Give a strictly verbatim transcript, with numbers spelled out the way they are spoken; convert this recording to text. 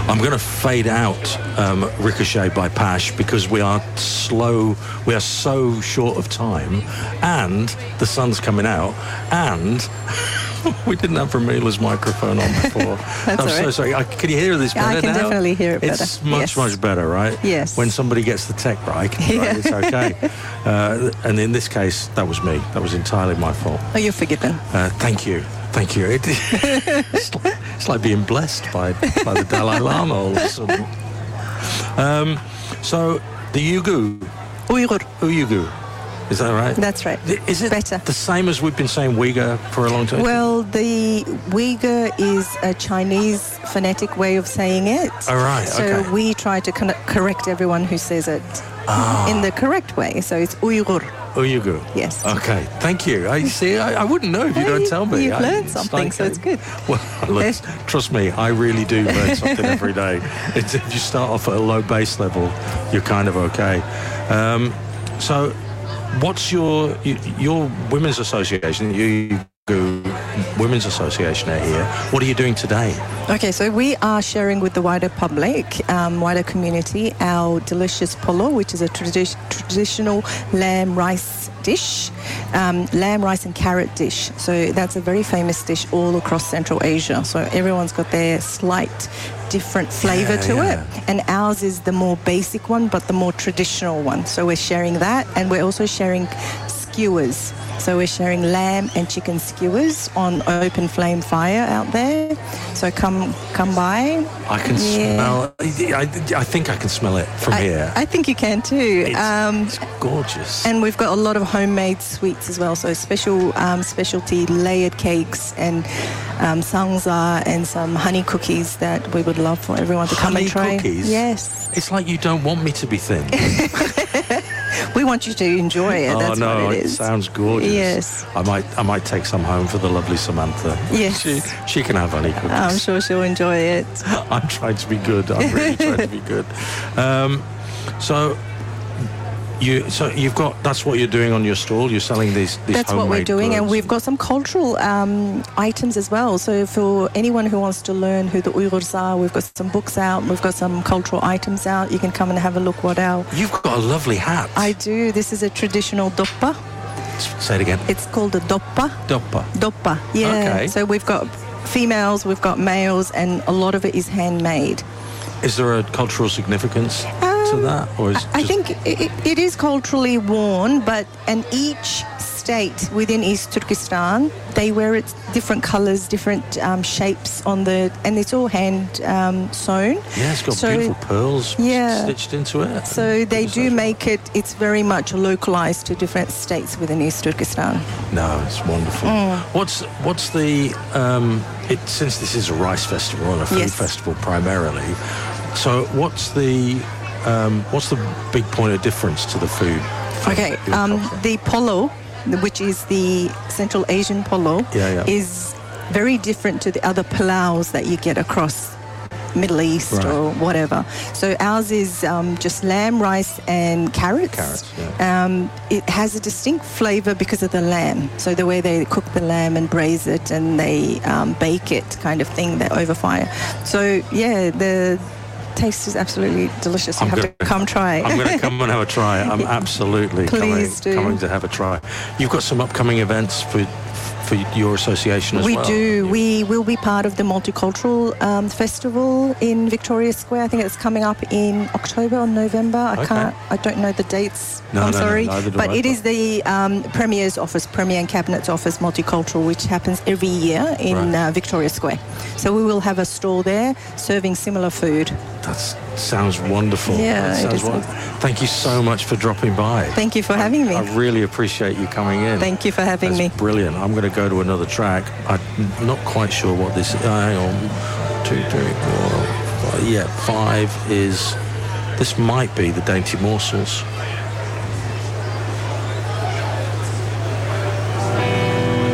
I'm going to fade out um, Ricochet by Pash because we are slow, we are so short of time, and the sun's coming out, and we didn't have Ramila's microphone on before. That's I'm all so right. sorry. I, can you hear this better now? I can now? definitely hear it better. It's much, yes. much better, right? Yes. When somebody gets the tech right, right it's okay. Uh, and in this case, that was me. That was entirely my fault. Oh, you're forgiven. Uh, thank you. Thank you. It, it's, like, it's like being blessed by, by the Dalai Lama all of a sudden. Um, so, the Uyghur. Uyghur. Uyghur. Is that right? That's right. Is it better? The same as we've been saying Uyghur for a long time? Well, the Uyghur is a Chinese phonetic way of saying it. Oh, right. So okay. we try to con- correct everyone who says it ah. in the correct way. So it's Uyghur. Uyghur. Yes. Okay. Thank you. I see. I, I wouldn't know if you don't tell me. You've I, learned it's something, like, so it's good. Well, look, trust me, I really do learn something every day. It's, if you start off at a low base level, you're kind of okay. Um, so, what's your your women's association? You go Women's Association out here. What are you doing today? Okay, so we are sharing with the wider public, um, wider community, our delicious polo, which is a tradi- traditional lamb rice dish, um, lamb rice and carrot dish. So that's a very famous dish all across Central Asia. So everyone's got their slight different flavour yeah, to yeah. it, and ours is the more basic one, but the more traditional one. So we're sharing that, and we're also sharing skewers. So we're sharing lamb and chicken skewers on open flame fire out there. So come come by. I can yeah. smell I, I think I can smell it from I, here. I think you can too. It's, um, it's gorgeous. And we've got a lot of homemade sweets as well. So special um, specialty layered cakes and um, sangza and some honey cookies that we would love for everyone to come honey and try. Cookies? Yes. It's like you don't want me to be thin. We want you to enjoy it. Oh That's no, what it it is. sounds gorgeous. Yes. I might I might take some home for the lovely Samantha. Yes. She she can have honey cookies. I'm sure she'll enjoy it. I'm trying to be good. I'm really trying to be good. Um, so you so you've got that's what you're doing on your stall. You're selling these these That's what we're homemade doing, goods. and we've got some cultural um, items as well. So for anyone who wants to learn who the Uyghurs are, we've got some books out. We've got some cultural items out. You can come and have a look what our. You've got a lovely hat. I do. This is a traditional doppa. Say it again. It's called a doppa. Doppa. Doppa. Yeah. Okay. So we've got females, we've got males, and a lot of it is handmade. Is there a cultural significance to that, or is I just... think it, it is culturally worn, but and each state within East Turkestan, they wear it different colours, different um, shapes on the, and it's all hand um, sewn. Yeah, it's got so, beautiful pearls yeah. stitched into it. So they It's do actually- make it. It's very much localised to different states within East Turkestan. No, it's wonderful. Mm. What's what's the um, it since this is a rice festival and a food Yes. festival primarily? So what's the um, what's the big point of difference to the food? from Okay, your um, culture? the polo, which is the Central Asian polo, Yeah, yeah. is very different to the other palaus that you get across Middle East Right. or whatever. So ours is um, just lamb, rice and carrots. Carrots, Um, it has a distinct flavour because of the lamb. So the way they cook the lamb and braise it and they um, bake it kind of thing, they're over fire. So, yeah, the taste is absolutely delicious. You I'm have gonna- to come try. I'm going to come and have a try. I'm absolutely coming, Please do. coming to have a try. You've got some upcoming events for for your association as we well. do. We will be part of the Multicultural um, Festival in Victoria Square. I think it's coming up in October or November. I Okay. can't. I don't know the dates. No, I'm no, no, sorry, neither do but I, it but- is the um, Premier's office, Premier and Cabinet's office, Multicultural, which happens every year in Right. uh, Victoria Square. So we will have a stall there serving similar food. That sounds wonderful. Yeah, That it sounds is. wonderful. Thank you so much for dropping by. Thank you for having me. I really appreciate you coming in. Thank you for having That's me. brilliant. I'm going to go to another track. I'm not quite sure what this is. Hang on. Two, three, four, five. Yeah, five is... This might be the Dainty Morsels.